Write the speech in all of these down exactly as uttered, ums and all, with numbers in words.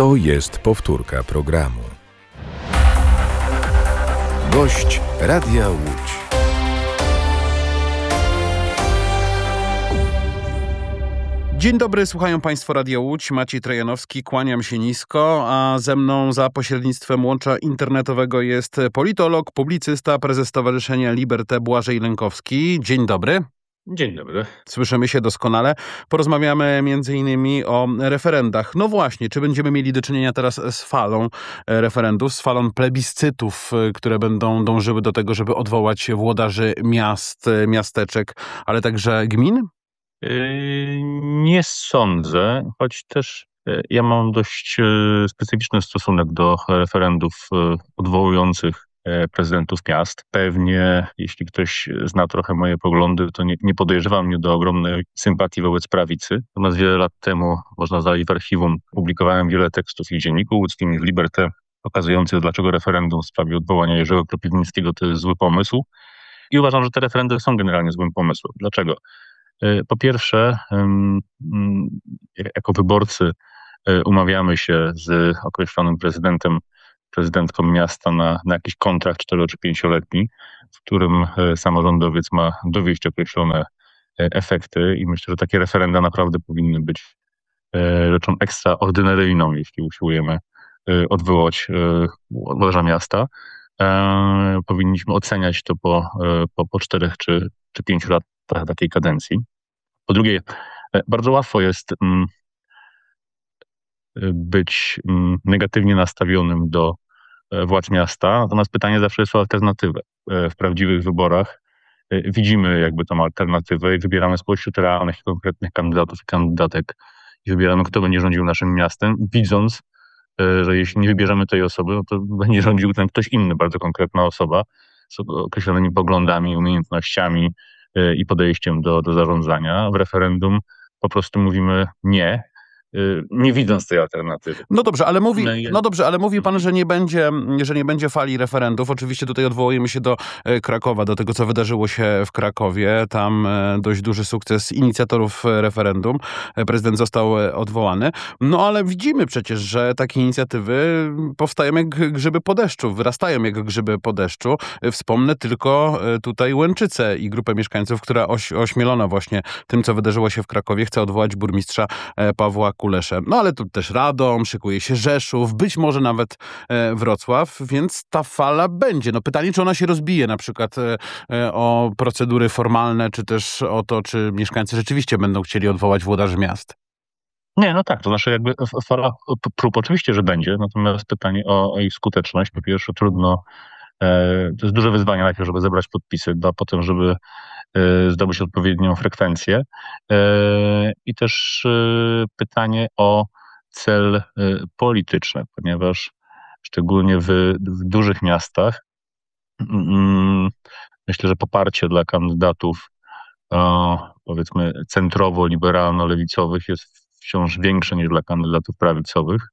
To jest powtórka programu. Gość Radia Łódź. Dzień dobry, słuchają Państwo Radia Łódź. Maciej Trajanowski, kłaniam się nisko, a ze mną za pośrednictwem łącza internetowego jest politolog, publicysta, prezes Stowarzyszenia Liberté Błażej Lękowski. Dzień dobry. Dzień dobry. Słyszymy się doskonale. Porozmawiamy między innymi o referendach. No właśnie, czy będziemy mieli do czynienia teraz z falą referendów, z falą plebiscytów, które będą dążyły do tego, żeby odwołać włodarzy miast, miasteczek, ale także gmin? Nie sądzę, choć też ja mam dość specyficzny stosunek do referendów odwołujących prezydentów miast. Pewnie, jeśli ktoś zna trochę moje poglądy, to nie, nie podejrzewa mnie do ogromnej sympatii wobec prawicy. Natomiast wiele lat temu, można znaleźć w archiwum, publikowałem wiele tekstów i w Dzienniku Łódzkim, i w Liberté, pokazujących, dlaczego referendum w sprawie odwołania Jerzego Kropiwnickiego to jest zły pomysł. I uważam, że te referenda są generalnie złym pomysłem. Dlaczego? Po pierwsze, jako wyborcy umawiamy się z określonym prezydentem, prezydentką miasta na, na jakiś kontrakt cztero czy pięcioletni, w którym samorządowiec ma dowieść określone efekty i myślę, że takie referenda naprawdę powinny być rzeczą ekstraordynaryjną, jeśli usiłujemy odwołać włodarza miasta. Powinniśmy oceniać to po, po, po czterech czy, czy pięciu latach takiej kadencji. Po drugie, bardzo łatwo jest być negatywnie nastawionym do władz miasta, natomiast pytanie zawsze jest o alternatywę. W prawdziwych wyborach widzimy jakby tą alternatywę i wybieramy spośród realnych i konkretnych kandydatów i kandydatek i wybieramy, kto będzie rządził naszym miastem, widząc, że jeśli nie wybierzemy tej osoby, no to będzie rządził ten ktoś inny, bardzo konkretna osoba z określonymi poglądami, umiejętnościami i podejściem do, do zarządzania. W referendum po prostu mówimy nie, nie widząc tej alternatywy. No dobrze, ale mówi, no dobrze, ale mówi pan, że nie będzie, że nie będzie fali referendów. Oczywiście tutaj odwołujemy się do Krakowa, do tego, co wydarzyło się w Krakowie. Tam dość duży sukces inicjatorów referendum. Prezydent został odwołany. No ale widzimy przecież, że takie inicjatywy powstają jak grzyby po deszczu, wyrastają jak grzyby po deszczu. Wspomnę tylko tutaj Łęczycę i grupę mieszkańców, która oś, ośmielona właśnie tym, co wydarzyło się w Krakowie, chce odwołać burmistrza Pawła Kuleszę. No ale tu też Radom, szykuje się Rzeszów, być może nawet e, Wrocław, więc ta fala będzie. No pytanie, czy ona się rozbije na przykład e, e, o procedury formalne, czy też o to, czy mieszkańcy rzeczywiście będą chcieli odwołać włodarzy miast. Nie, no tak, to znaczy jakby fala prób oczywiście, że będzie, natomiast pytanie o, o ich skuteczność. Po pierwsze trudno, e, to jest duże wyzwanie najpierw, żeby zebrać podpisy, a potem, żeby zdobyć odpowiednią frekwencję. I też pytanie o cel polityczny, ponieważ szczególnie w, w dużych miastach myślę, że poparcie dla kandydatów powiedzmy centrowo-liberalno-lewicowych jest wciąż większe niż dla kandydatów prawicowych.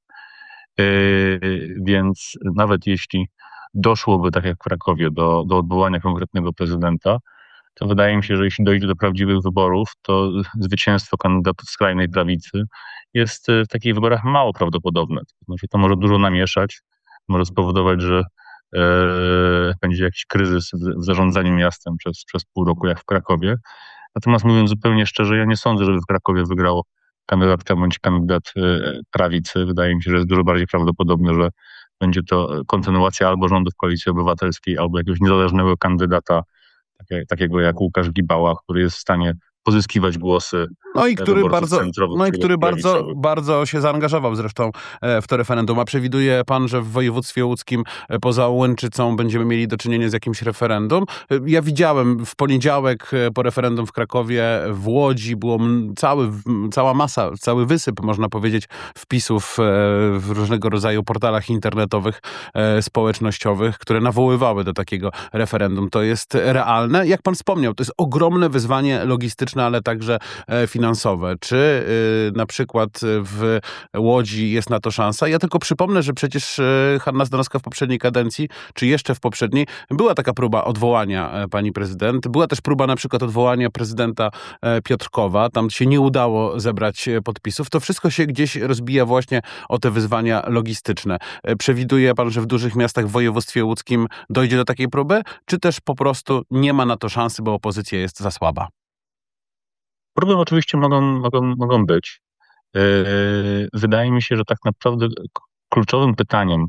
Więc nawet jeśli doszłoby, tak jak w Krakowie, do, do odwołania konkretnego prezydenta, to wydaje mi się, że jeśli dojdzie do prawdziwych wyborów, to zwycięstwo kandydatów skrajnej prawicy jest w takich wyborach mało prawdopodobne. To znaczy, to może dużo namieszać, może spowodować, że e, będzie jakiś kryzys w, w zarządzaniu miastem przez, przez pół roku, jak w Krakowie. Natomiast mówiąc zupełnie szczerze, ja nie sądzę, żeby w Krakowie wygrał kandydatka bądź kandydat e, prawicy. Wydaje mi się, że jest dużo bardziej prawdopodobne, że będzie to kontynuacja albo rządów Koalicji Obywatelskiej, albo jakiegoś niezależnego kandydata, takiego jak Łukasz Gibała, który jest w stanie pozyskiwać głosy. No i który bardzo, no i który bardzo, bardzo się zaangażował zresztą w to referendum. A przewiduje pan, że w województwie łódzkim poza Łęczycą będziemy mieli do czynienia z jakimś referendum? Ja widziałem w poniedziałek po referendum w Krakowie, w Łodzi było cały, cała masa, cały wysyp, można powiedzieć, wpisów w różnego rodzaju portalach internetowych, społecznościowych, które nawoływały do takiego referendum. To jest realne. Jak pan wspomniał, to jest ogromne wyzwanie logistyczne polityczne, ale także finansowe. Czy na przykład w Łodzi jest na to szansa? Ja tylko przypomnę, że przecież Hanna Zdanowska w poprzedniej kadencji, czy jeszcze w poprzedniej, była taka próba odwołania pani prezydent. Była też próba na przykład odwołania prezydenta Piotrkowa. Tam się nie udało zebrać podpisów. To wszystko się gdzieś rozbija właśnie o te wyzwania logistyczne. Przewiduje pan, że w dużych miastach w województwie łódzkim dojdzie do takiej próby, czy też po prostu nie ma na to szansy, bo opozycja jest za słaba? Próby oczywiście mogą, mogą, mogą być. Wydaje mi się, że tak naprawdę kluczowym pytaniem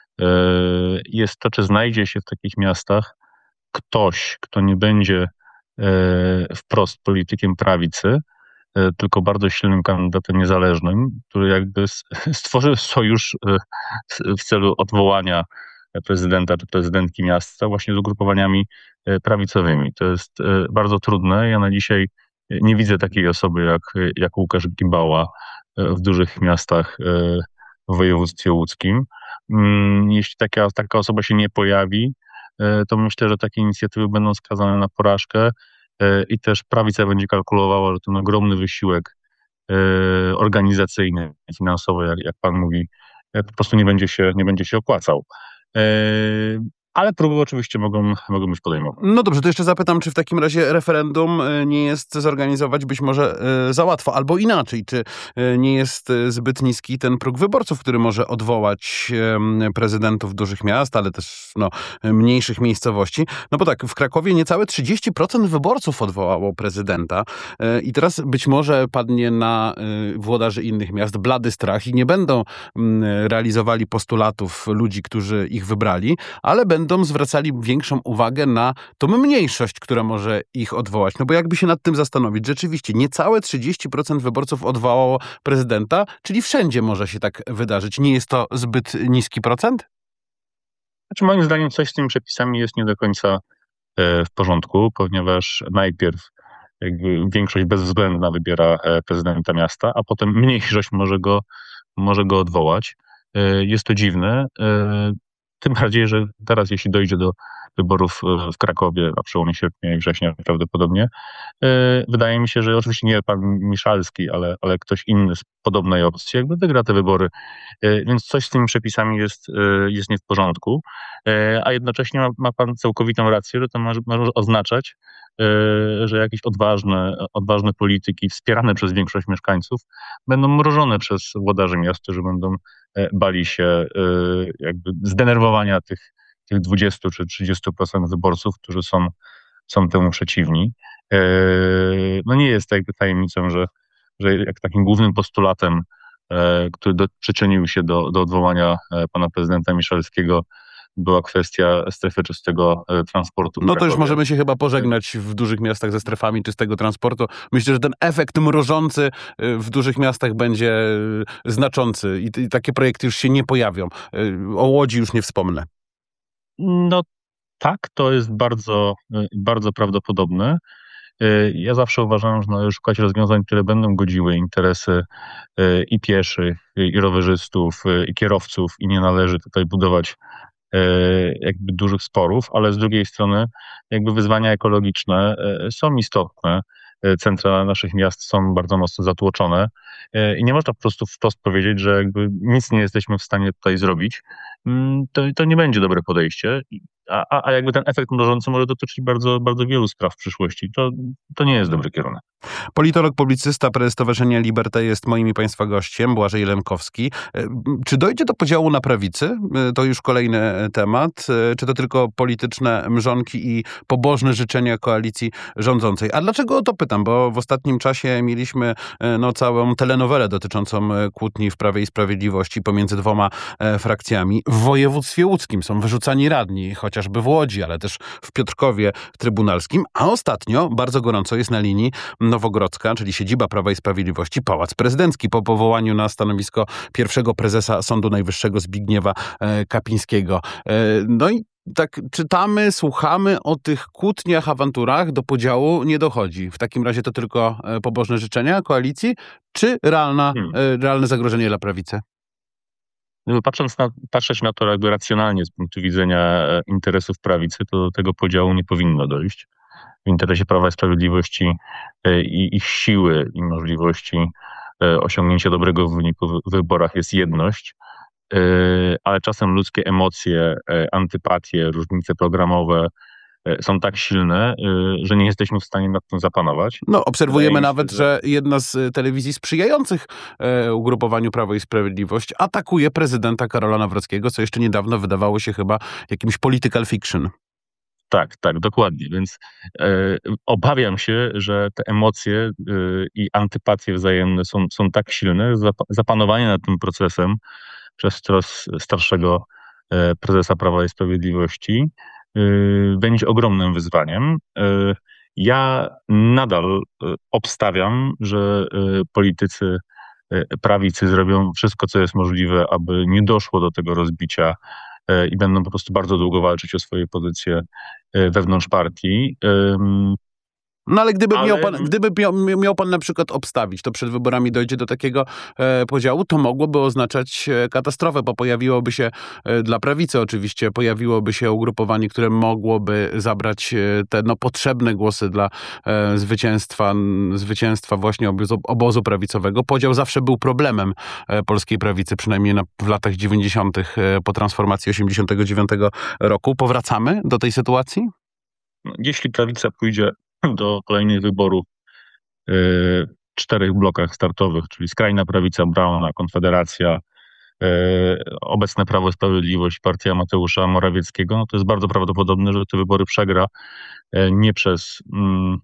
jest to, czy znajdzie się w takich miastach ktoś, kto nie będzie wprost politykiem prawicy, tylko bardzo silnym kandydatem niezależnym, który jakby stworzył sojusz w celu odwołania prezydenta czy prezydentki miasta właśnie z ugrupowaniami prawicowymi. To jest bardzo trudne. Ja na dzisiaj nie widzę takiej osoby jak, jak Łukasz Gibała w dużych miastach w województwie łódzkim. Jeśli taka, taka osoba się nie pojawi, to myślę, że takie inicjatywy będą skazane na porażkę i też prawica będzie kalkulowała, że ten ogromny wysiłek organizacyjny, finansowy, jak, jak pan mówi, po prostu nie będzie się, nie będzie się opłacał. Ale próby oczywiście mogą, mogą być podejmowane. No dobrze, to jeszcze zapytam, czy w takim razie referendum nie jest zorganizować być może za łatwo, albo inaczej, czy nie jest zbyt niski ten próg wyborców, który może odwołać prezydentów dużych miast, ale też no, mniejszych miejscowości. No bo tak, w Krakowie niecałe trzydzieści procent wyborców odwołało prezydenta i teraz być może padnie na włodarzy innych miast blady strach i nie będą realizowali postulatów ludzi, którzy ich wybrali, ale będą będą zwracali większą uwagę na tą mniejszość, która może ich odwołać. No bo jakby się nad tym zastanowić, rzeczywiście niecałe trzydzieści procent wyborców odwołało prezydenta, czyli wszędzie może się tak wydarzyć. Nie jest to zbyt niski procent? Znaczy moim zdaniem coś z tymi przepisami jest nie do końca w porządku, ponieważ najpierw jakby większość bezwzględna wybiera prezydenta miasta, a potem mniejszość może go, może go odwołać. Jest to dziwne. Tym bardziej, że teraz jeśli dojdzie do wyborów w Krakowie na przełomie sierpnia i września prawdopodobnie, wydaje mi się, że oczywiście nie pan Miszalski, ale, ale ktoś inny z podobnej opcji jakby wygra te wybory. Więc coś z tymi przepisami jest, jest nie w porządku, a jednocześnie ma, ma pan całkowitą rację, że to może, może oznaczać, że jakieś odważne, odważne polityki wspierane przez większość mieszkańców będą mrożone przez włodarzy miast, którzy będą bali się jakby zdenerwowania tych, tych dwudziestu czy trzydziestu procent wyborców, którzy są, są temu przeciwni. No nie jest jakby tajemnicą, że, że jak takim głównym postulatem, który do, przyczynił się do, do odwołania pana prezydenta Miszalskiego, była kwestia strefy czystego transportu. No to już możemy się chyba pożegnać w dużych miastach ze strefami czystego transportu. Myślę, że ten efekt mrożący w dużych miastach będzie znaczący i, i takie projekty już się nie pojawią. O Łodzi już nie wspomnę. No tak, to jest bardzo, bardzo prawdopodobne. Ja zawsze uważam, że należy szukać rozwiązań, które będą godziły interesy i pieszych, i rowerzystów, i kierowców i nie należy tutaj budować jakby dużych sporów, ale z drugiej strony jakby wyzwania ekologiczne są istotne. Centra naszych miast są bardzo mocno zatłoczone i nie można po prostu wprost powiedzieć, że jakby nic nie jesteśmy w stanie tutaj zrobić. To, to nie będzie dobre podejście, a, a jakby ten efekt mrożący może dotyczyć bardzo, bardzo wielu spraw w przyszłości. To, to nie jest dobry kierunek. Politolog, publicysta, prezes Stowarzyszenia Liberté jest moim i państwa gościem, Błażej Lemkowski. Czy dojdzie do podziału na prawicy? To już kolejny temat. Czy to tylko polityczne mrzonki i pobożne życzenia koalicji rządzącej? A dlaczego o to pytam? Bo w ostatnim czasie mieliśmy no, całą telenowelę dotyczącą kłótni w Prawie i Sprawiedliwości pomiędzy dwoma frakcjami. W województwie łódzkim są wyrzucani radni, chociażby w Łodzi, ale też w Piotrkowie Trybunalskim. A ostatnio bardzo gorąco jest na linii Nowogrodzka, czyli siedziba Prawa i Sprawiedliwości, Pałac Prezydencki po powołaniu na stanowisko pierwszego prezesa Sądu Najwyższego Zbigniewa Kapińskiego. No i tak czytamy, słuchamy o tych kłótniach, awanturach, do podziału nie dochodzi. W takim razie to tylko pobożne życzenia koalicji, czy realna, hmm. realne zagrożenie dla prawicy? Patrząc na, patrzeć na to jakby racjonalnie z punktu widzenia interesów prawicy, to do tego podziału nie powinno dojść. w interesie Prawa i Sprawiedliwości i ich siły i możliwości osiągnięcia dobrego wyniku w wyborach jest jedność, ale czasem ludzkie emocje, antypatie, różnice programowe są tak silne, że nie jesteśmy w stanie nad tym zapanować. No, obserwujemy się, nawet, że... że jedna z telewizji sprzyjających e, ugrupowaniu Prawo i Sprawiedliwość atakuje prezydenta Karola Nawrockiego, co jeszcze niedawno wydawało się chyba jakimś political fiction. Tak, tak, dokładnie. Więc e, obawiam się, że te emocje e, i antypatie wzajemne są, są tak silne, że zap- zapanowanie nad tym procesem przez coraz starszego e, prezesa Prawa i Sprawiedliwości e, będzie ogromnym wyzwaniem. E, ja nadal e, obstawiam, że e, politycy e, prawicy zrobią wszystko, co jest możliwe, aby nie doszło do tego rozbicia i będą po prostu bardzo długo walczyć o swoje pozycje wewnątrz partii. No ale gdyby, Ale... Miał pan, gdyby miał, miał pan na przykład obstawić, to przed wyborami dojdzie do takiego e, podziału, to mogłoby oznaczać e, katastrofę, bo pojawiłoby się, e, dla prawicy oczywiście, pojawiłoby się ugrupowanie, które mogłoby zabrać e, te no, potrzebne głosy dla e, zwycięstwa, zwycięstwa właśnie obozu, obozu prawicowego. Podział zawsze był problemem e, polskiej prawicy, przynajmniej na, w latach dziewięćdziesiątych e, po transformacji osiemdziesiątego dziewiątego roku. Powracamy do tej sytuacji? Jeśli prawica pójdzie do kolejnych wyborów w czterech blokach startowych, czyli skrajna prawica Brauna, Konfederacja, obecne Prawo i Sprawiedliwość, partia Mateusza Morawieckiego, no to jest bardzo prawdopodobne, że te wybory przegra nie przez mm,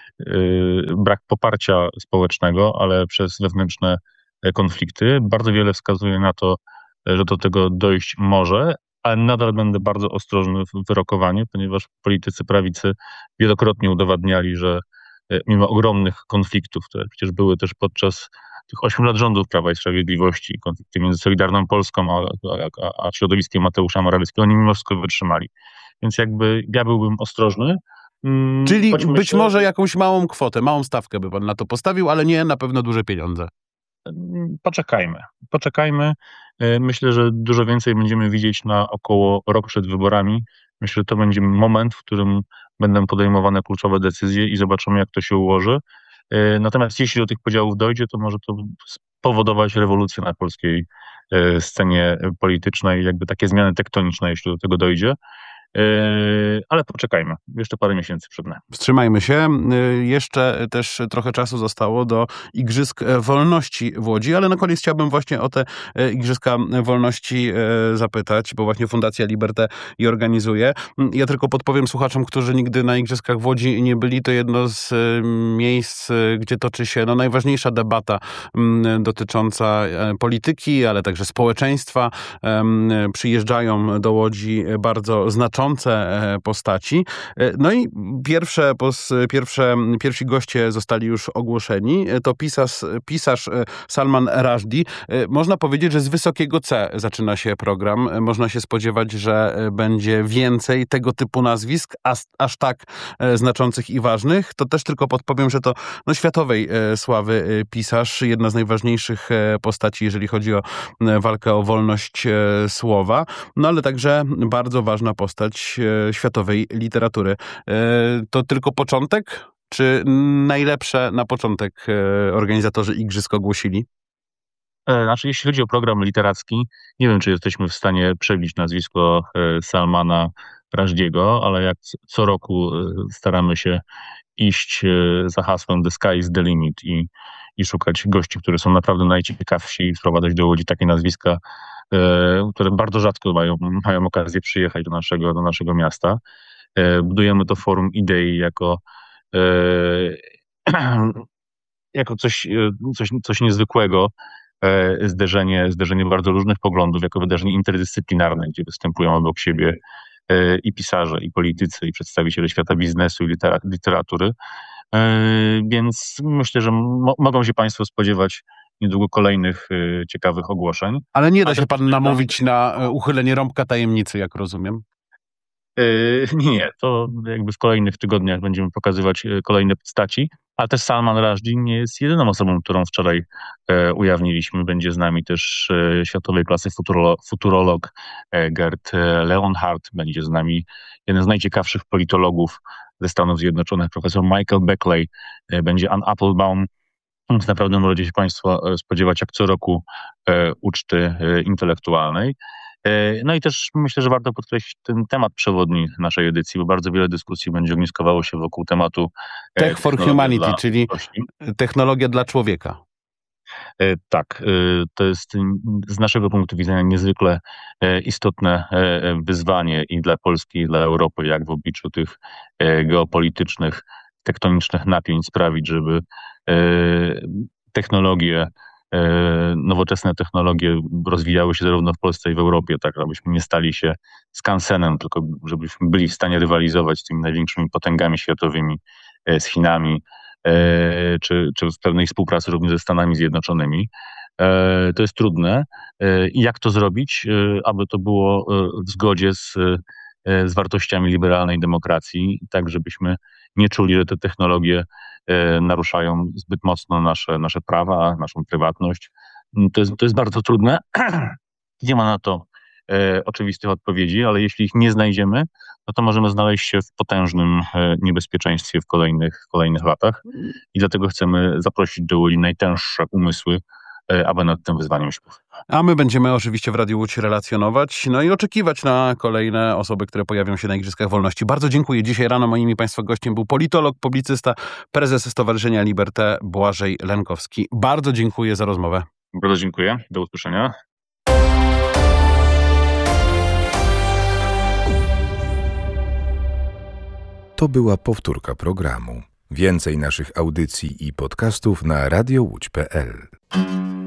brak poparcia społecznego, ale przez wewnętrzne konflikty. Bardzo wiele wskazuje na to, że do tego dojść może, ale nadal będę bardzo ostrożny w wyrokowaniu, ponieważ politycy prawicy wielokrotnie udowadniali, że mimo ogromnych konfliktów, które przecież były też podczas tych ośmiu lat rządów Prawa i Sprawiedliwości, konflikty między Solidarną Polską a, a, a środowiskiem Mateusza Morawieckiego, oni mimo wszystko wytrzymali. Więc jakby ja byłbym ostrożny. Czyli być myślę, może jakąś małą kwotę, małą stawkę by pan na to postawił, ale nie na pewno duże pieniądze. Poczekajmy. Poczekajmy. Myślę, że dużo więcej będziemy widzieć na około rok przed wyborami. Myślę, że to będzie moment, w którym będą podejmowane kluczowe decyzje i zobaczymy, jak to się ułoży. Natomiast jeśli do tych podziałów dojdzie, to może to spowodować rewolucję na polskiej scenie politycznej, jakby takie zmiany tektoniczne, jeśli do tego dojdzie. Ale poczekajmy, jeszcze parę miesięcy przed nami. Wstrzymajmy się. Jeszcze też trochę czasu zostało do Igrzysk Wolności w Łodzi, ale na koniec chciałbym właśnie o te Igrzyska Wolności zapytać, bo właśnie Fundacja Liberté je organizuje. Ja tylko podpowiem słuchaczom, którzy nigdy na Igrzyskach w Łodzi nie byli, to jedno z miejsc, gdzie toczy się no, najważniejsza debata dotycząca polityki, ale także społeczeństwa. Przyjeżdżają do Łodzi bardzo znaczące postaci. No i pierwsze, pierwsze, pierwsi goście zostali już ogłoszeni. To pisarz, pisarz Salman Rushdie. Można powiedzieć, że z wysokiego C zaczyna się program. Można się spodziewać, że będzie więcej tego typu nazwisk, aż tak znaczących i ważnych. To też tylko podpowiem, że to no, światowej sławy pisarz, jedna z najważniejszych postaci, jeżeli chodzi o walkę o wolność słowa, no ale także bardzo ważna postać światowej literatury. To tylko początek? Czy najlepsze na początek organizatorzy Igrzysk ogłosili? Znaczy, jeśli chodzi o program literacki, nie wiem, czy jesteśmy w stanie przebić nazwisko Salmana Rushdiego, ale jak co roku staramy się iść za hasłem The Sky is the limit i, i szukać gości, którzy są naprawdę najciekawsi i wprowadzać do Łodzi takie nazwiska, które bardzo rzadko mają, mają okazję przyjechać do naszego, do naszego miasta. Budujemy to forum idei jako, jako coś, coś, coś niezwykłego, zderzenie, zderzenie bardzo różnych poglądów, jako wydarzenie interdyscyplinarne, gdzie występują obok siebie i pisarze, i politycy, i przedstawiciele świata biznesu i literatury. Więc myślę, że mo- mogą się Państwo spodziewać niedługo kolejnych y, ciekawych ogłoszeń. Ale nie da się pan namówić na uchylenie rąbka tajemnicy, jak rozumiem. Yy, nie, to jakby w kolejnych tygodniach będziemy pokazywać kolejne postaci, ale też Salman Rushdie nie jest jedyną osobą, którą wczoraj e, ujawniliśmy. Będzie z nami też e, światowej klasy futuro, futurolog e, Gerd Leonhardt, będzie z nami jeden z najciekawszych politologów ze Stanów Zjednoczonych, profesor Michael Beckley, będzie Ann Applebaum. Więc naprawdę możecie się Państwo spodziewać jak co roku uczty intelektualnej. No i też myślę, że warto podkreślić ten temat przewodni naszej edycji, bo bardzo wiele dyskusji będzie ogniskowało się wokół tematu Tech for Humanity, czyli ludzkości. Technologia dla człowieka. Tak, to jest z naszego punktu widzenia niezwykle istotne wyzwanie i dla Polski, i dla Europy, jak w obliczu tych geopolitycznych, tektonicznych napięć sprawić, żeby technologie, nowoczesne technologie rozwijały się zarówno w Polsce, jak i w Europie, tak abyśmy nie stali się skansenem, tylko żebyśmy byli w stanie rywalizować z tymi największymi potęgami światowymi, z Chinami, czy, czy w pewnej współpracy również ze Stanami Zjednoczonymi. To jest trudne. I jak to zrobić, aby to było w zgodzie z, z wartościami liberalnej demokracji, tak żebyśmy nie czuli, że te technologie naruszają zbyt mocno nasze, nasze prawa, naszą prywatność. To jest, to jest bardzo trudne. Nie ma na to e, oczywistych odpowiedzi, ale jeśli ich nie znajdziemy, no to możemy znaleźć się w potężnym e, niebezpieczeństwie w kolejnych, w kolejnych latach. I dlatego chcemy zaprosić do Łodzi najtęższe umysły, e, aby nad tym wyzwaniem się pochylić. A my będziemy oczywiście w Radiu Łódź relacjonować, no i oczekiwać na kolejne osoby, które pojawią się na Igrzyskach Wolności. Bardzo dziękuję. Dzisiaj rano moim i Państwa gościem był politolog, publicysta, prezes Stowarzyszenia Liberté Błażej Lenkowski. Bardzo dziękuję za rozmowę. Bardzo dziękuję. Do usłyszenia. To była powtórka programu. Więcej naszych audycji i podcastów na radio łódź kropka p l.